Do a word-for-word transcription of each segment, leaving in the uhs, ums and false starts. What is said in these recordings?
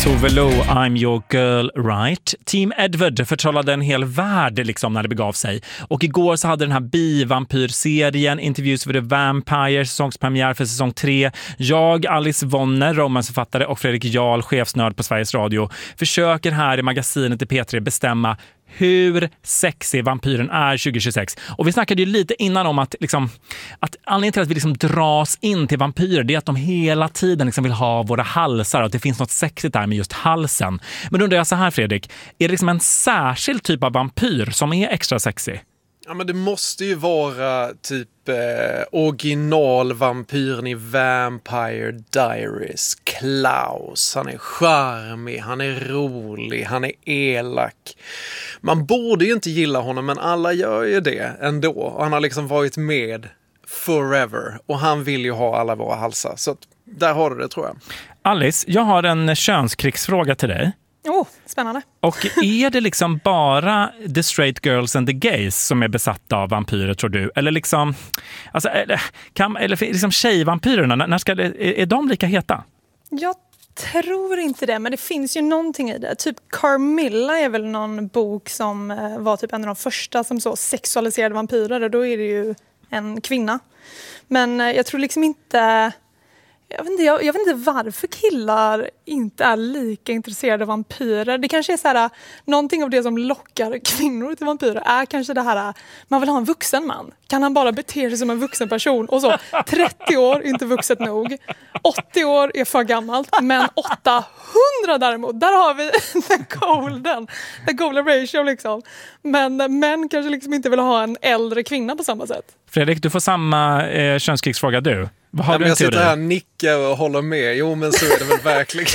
Tove Lo, I'm your girl, right? Team Edward förtrollade en hel värld liksom när det begav sig. Och igår så hade den här Bi-vampyrserien Interviews with the Vampire säsongspremiär för säsong tre. Jag, Alice Wonner, romansförfattare, och Fredrik Jarl, chefsnörd på Sveriges Radio, försöker här i magasinet i P tre bestämma hur sexig vampyren är tjugo tjugosex. Och vi snackade ju lite innan om att, liksom, att anledningen till att vi liksom dras in till vampyrer, det är att de hela tiden liksom vill ha våra halsar och att det finns något sexigt där med just halsen. Men då undrar jag så här, Fredrik, är det liksom en särskild typ av vampyr som är extra sexig? Ja, men det måste ju vara typ eh, originalvampyren i Vampire Diaries. Klaus, han är charmig, han är rolig, han är elak. Man borde ju inte gilla honom, men alla gör ju det ändå. Och han har liksom varit med forever. Och han vill ju ha alla våra halsar. Så att, där har du det, tror jag. Alice, jag har en könskrigsfråga till dig. Oh, spännande. Och är det liksom bara the straight girls and the gays som är besatta av vampyrer, tror du? Eller liksom, alltså, eller, kan, eller liksom tjejvampyrerna, när ska det, är, är de lika heta? Jag tror inte det, men det finns ju någonting i det. Typ Carmilla är väl någon bok som var typ en av de första som så sexualiserade vampyrer, och då är det ju en kvinna. Men jag tror liksom inte... Jag vet, inte, jag, jag vet inte varför killar inte är lika intresserade av vampyrer. Det kanske är så här, någonting av det som lockar kvinnor till vampyrer är kanske det här, man vill ha en vuxen man. Kan han bara bete sig som en vuxen person? Och så trettio år är inte vuxet nog. åttio år är för gammalt. Men åttahundra däremot, där har vi the golden, the golden ratio liksom. Men män kanske liksom inte vill ha en äldre kvinna på samma sätt. Fredrik, du får samma eh, könskrigsfråga du. Vad har ja, du en jag teori? sitter här och nickar och håller med. Jo, men så är det väl verkligen.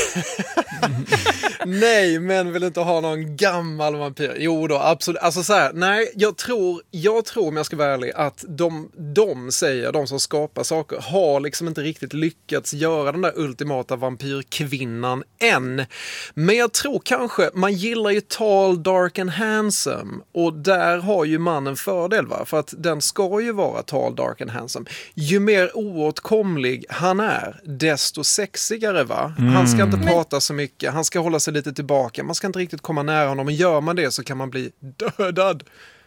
Nej, men vill inte ha någon gammal vampyr. Jo då, absolut. Alltså så här, nej, jag tror, jag tror om jag ska vara ärlig, att de, de säger, de som skapar saker, har liksom inte riktigt lyckats göra den där ultimata vampyrkvinnan än. Men jag tror kanske, man gillar ju tall, dark and handsome. Och där har ju mannen fördel, va? För att den ska ju vara tall, dark and handsome. Ju mer oåtkomlig han är, desto sexigare, va? Mm. Han ska inte prata så mycket, han ska hålla sig lite tillbaka, man ska inte riktigt komma nära honom, och gör man det så kan man bli dödad.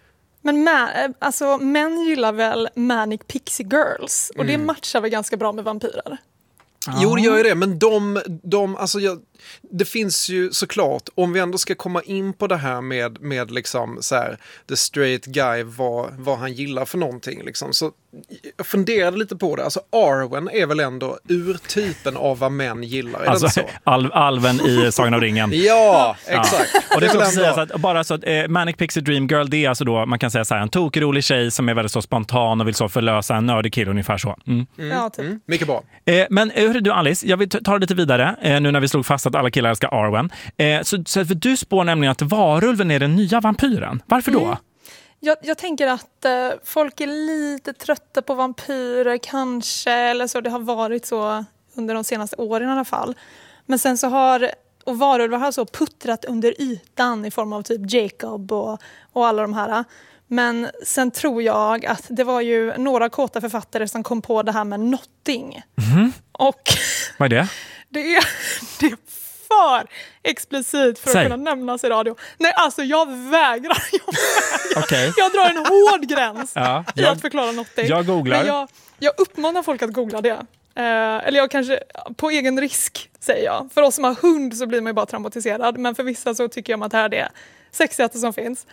Men man, alltså, män gillar väl Manic Pixie Girls, och mm. det matchar väl ganska bra med vampyrer. Ah. Jo, det gör ju det, men de, de alltså jag, det finns ju såklart, om vi ändå ska komma in på det här med, med liksom så här, the straight guy, vad, vad han gillar för någonting liksom, så jag funderade lite på det. Alltså Arwen är väl ändå urtypen av vad män gillar, är alltså, det så? Al- alven i Sagan om ringen. Ja, exakt. Ja. Och det ska också sägas att bara så att eh, Manic Pixie Dream Girl, det är alltså då, man kan säga så här, en tokrolig tjej som är väldigt så spontan och vill så förlösa en nördig kille, ungefär så. Mm. Mm. Ja, typ. Mm. Mycket bra. Eh, men hörru du Alice, jag vill ta det lite vidare eh, nu när vi slog fast att alla killar älskar Arwen. Eh, så, så för du spår nämligen att varulven är den nya vampyren. Varför då? Mm. Jag, jag tänker att eh, folk är lite trötta på vampyrer kanske, eller så, det har varit så under de senaste åren i alla fall. Men sen så har, och varulvar har så puttrat under ytan i form av typ Jacob och, och alla de här. Men sen tror jag att det var ju några kåta författare som kom på det här med notting. Mm. Och vad är det? Det är, det är för explicit för Säg. att kunna nämnas i radio. Nej, alltså jag vägrar. Jag, vägrar. Okay. Jag drar en hård gräns ja, i jag, att förklara notting. Jag googlar. Men jag, jag uppmanar folk att googla det. Eh, eller jag kanske, på egen risk säger jag. För oss som har hund så blir man ju bara traumatiserad. Men för vissa så tycker jag att det här är det sexigaste som finns.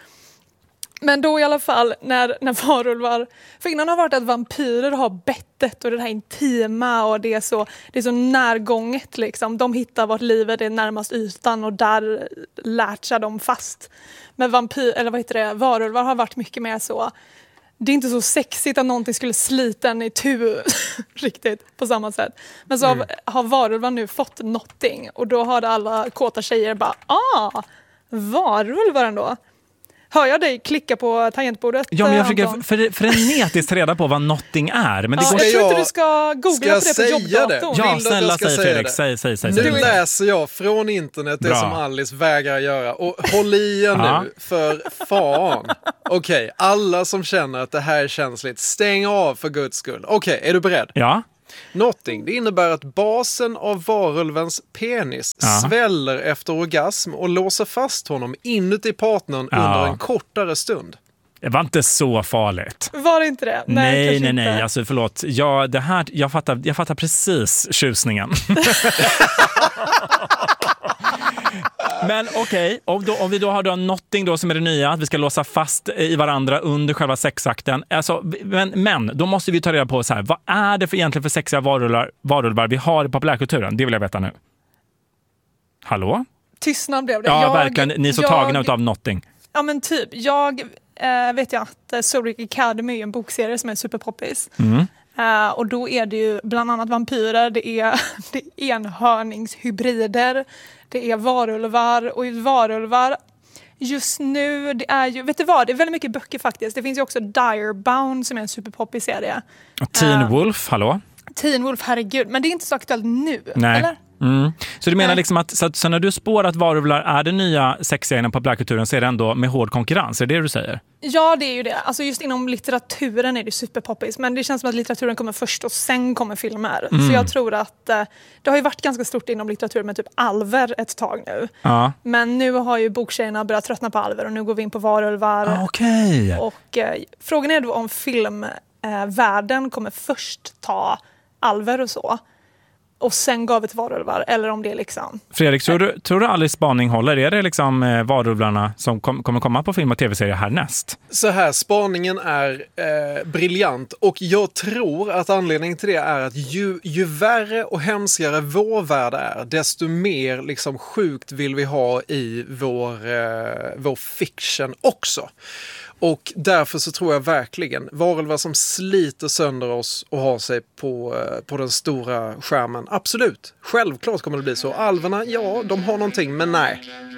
Men då i alla fall när, när varulvar... För innan har det varit att vampyrer har bettet och det här intima och det är så, det är så närgånget liksom. De hittar vart livet är närmast ytan och där lärt sig de fast. Men vampyr, eller vad heter det, varulvar har varit mycket mer så... Det är inte så sexigt att någonting skulle slita en i tu riktigt på samma sätt. Men så mm. har, har varulvar nu fått notting och då har alla kåta tjejer bara ah, varulvar ändå. Hör jag dig klicka på tangentbordet? Ja, men jag försöker för, frenetiskt reda på vad notting är. Men det ja, går... Jag tror inte du ska googla ska på det på jobbdatorn. Ja, snälla säg Fredrik. Säg, säg, säg, nu säg. läser jag från internet det Bra. Som Alice vägrar göra. Och håll i er ja. nu, för fan. Okej, okay, alla som känner att det här är känsligt, stäng av för guds skull. Okej, okay, är du beredd? Ja. Notting, det innebär att basen av varulvens penis Ja. sväller efter orgasm och låser fast honom inuti partnern Ja. under en kortare stund. Det var inte så farligt. Var det inte det? Nej, kanske nej, nej. inte. Alltså, förlåt. Ja, det här, jag, fattar, jag fattar precis tjusningen. Men okej, okay, om vi då har då Notting då som är det nya, att vi ska låsa fast i varandra under själva sexakten. Alltså, men, men då måste vi ta reda på så här, vad är det för egentligen för sexiga varulvar, varulvar vi har i populärkulturen? Det vill jag veta nu. Hallå? Tystnad blev det. Ja, jag, verkligen. Ni är så jag, tagna utav Notting. Ja, men typ. Jag äh, vet ju att äh, Zodiac Academy är en bokserie som är superpoppis. Mm. Uh, och då är det ju bland annat vampyrer, det är, det är enhörningshybrider, det är varulvar och varulvar just nu, det är ju, vet du vad, det är väldigt mycket böcker faktiskt. Det finns ju också Direbound som är en superpoppig serie. Och Teen Uh, Wolf, hallå? Teen Wolf, herregud, men det är inte så aktuellt nu, Nej. eller? Mm. Så du menar Nej. liksom att så, att så när du spår att varulvar är det nya sexiga inom populärkulturen så är det ändå med hård konkurrens, är det det du säger? Ja, det är ju det. Alltså just inom litteraturen är det superpoppis, men det känns som att litteraturen kommer först och sen kommer filmer. Mm. Så jag tror att eh, det har ju varit ganska stort inom litteratur med typ alver ett tag nu. Ja. Men nu har ju boktjejerna börjat tröttna på alver och nu går vi in på varulvar. Ah, okej. Och eh, frågan är då om filmvärlden eh, kommer först ta alver och så. Och sen gav vi till varulvar, eller om det är liksom... Fredrik, tror du, tror du Alice spaning håller? Är det liksom eh, varulvarna som kom, kommer komma på film och tv-serier härnäst? Så här, spaningen är eh, briljant och jag tror att anledningen till det är att ju, ju värre och hemskare vår värld är, desto mer liksom sjukt vill vi ha i vår, eh, vår fiction också. Och därför så tror jag verkligen varulvar som sliter sönder oss och har sig på, på den stora skärmen. Absolut, självklart kommer det bli så. Alverna, ja, de har någonting, men nej.